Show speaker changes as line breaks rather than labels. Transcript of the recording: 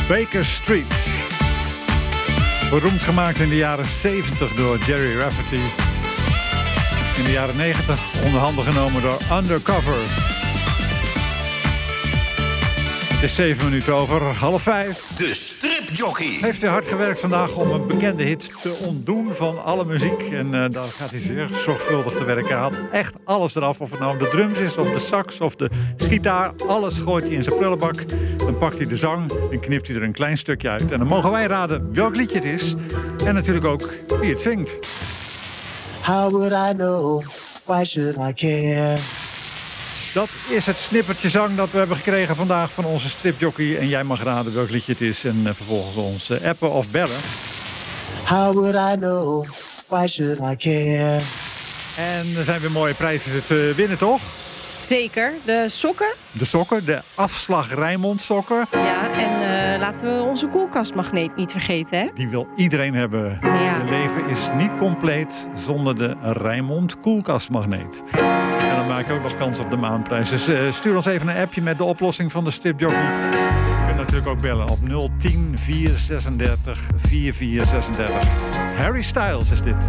Baker Street. Beroemd gemaakt in de jaren 70 door Jerry Rafferty. In de jaren 90 onder handen genomen door Undercover. Het is 7 minuten over 4:30.
De stripjockey.
Heeft hij hard gewerkt vandaag om een bekende hit te ontdoen van alle muziek. En daar gaat hij zeer zorgvuldig te werken. Hij haalt echt alles eraf. Of het nou de drums is, of de sax, of de gitaar. Alles gooit hij in zijn prullenbak. Dan pakt hij de zang en knipt hij er een klein stukje uit. En dan mogen wij raden welk liedje het is. En natuurlijk ook wie het zingt.
How would I know? Why should I care?
Dat is het snippertje zang dat we hebben gekregen vandaag van onze stripjockey. En jij mag raden welk liedje het is en vervolgens ons appen of bellen.
How would I know? Why should I care?
En er zijn weer mooie prijzen te winnen, toch?
Zeker. De sokken.
De sokken, de afslag Rijnmond sokken.
Ja, en laten we onze koelkastmagneet niet vergeten, hè?
Die wil iedereen hebben.
Ja.
Het leven is niet compleet zonder de Rijnmond koelkastmagneet. En dan maak je ook nog kans op de maandprijs. Dus stuur ons even een appje met de oplossing van de stripjockey. Je kunt natuurlijk ook bellen op 010 436 4436. Harry Styles is dit.